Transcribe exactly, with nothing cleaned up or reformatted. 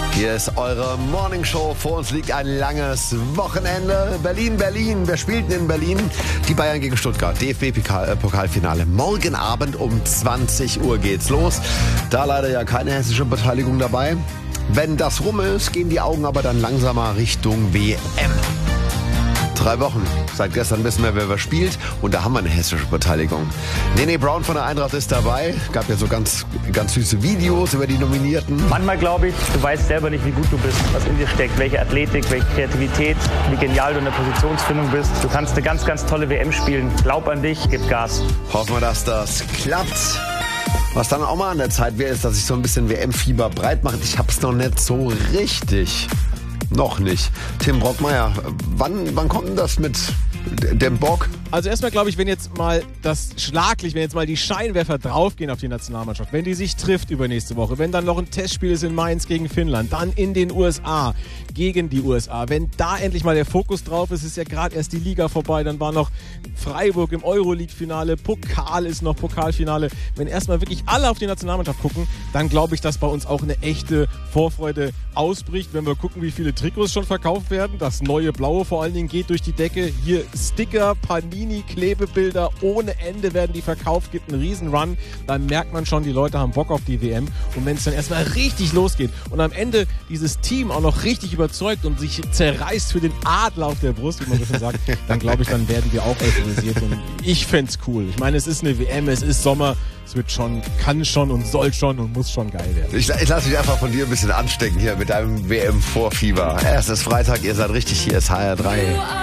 Hier ist eure Morningshow. Vor uns liegt ein langes Wochenende. Berlin, Berlin. Wer spielt denn in Berlin? Die Bayern gegen Stuttgart. D F B-Pokalfinale. Morgen Abend um zwanzig Uhr geht's los. Da leider ja keine hessische Beteiligung dabei. Wenn das rum ist, gehen die Augen aber dann langsamer Richtung W M. Drei Wochen. Seit gestern wissen wir, wer wer spielt. Und da haben wir eine hessische Beteiligung. Nene Brown von der Eintracht ist dabei. Gab ja so ganz, ganz süße Videos über die Nominierten. Manchmal glaube ich, du weißt selber nicht, wie gut du bist, was in dir steckt, welche Athletik, welche Kreativität, wie genial du in der Positionsfindung bist. Du kannst eine ganz, ganz tolle W M spielen. Glaub an dich, gib Gas. Hoffen wir, dass das klappt. Was dann auch mal an der Zeit wäre, ist, dass sich so ein bisschen W M-Fieber breit macht. Ich hab's noch nicht so richtig. Noch nicht. Tim Brockmeier, wann, wann kommt denn das mit dem Bock? Also erstmal glaube ich, wenn jetzt mal das Schlaglicht, wenn jetzt mal die Scheinwerfer draufgehen auf die Nationalmannschaft, wenn die sich trifft übernächste Woche, wenn dann noch ein Testspiel ist in Mainz gegen Finnland, dann in den U S A gegen die U S A, wenn da endlich mal der Fokus drauf ist, ist ja gerade erst die Liga vorbei, dann war noch Freiburg im Euroleague-Finale, Pokal ist noch Pokalfinale. Wenn erstmal wirklich alle auf die Nationalmannschaft gucken, dann glaube ich, dass bei uns auch eine echte Vorfreude ausbricht, wenn wir gucken, wie viele Trikots schon verkauft werden. Das neue Blaue vor allen Dingen geht durch die Decke. Hier Sticker, Panini, Klebebilder ohne Ende werden die verkauft, gibt einen Riesenrun. Dann merkt man schon, die Leute haben Bock auf die W M. Und wenn es dann erstmal richtig losgeht und am Ende dieses Team auch noch richtig überzeugt und sich zerreißt für den Adler auf der Brust, wie man so schön sagt, dann glaube ich, dann werden wir auch euphorisiert. Und ich fände es cool. Ich meine, es ist eine W M, es ist Sommer. Es wird schon, kann schon und soll schon und muss schon geil werden. Ich, ich lasse mich einfach von dir ein bisschen anstecken hier mit deinem W M-Vorfieber. Es ist Freitag, ihr seid richtig, hier ist H R drei.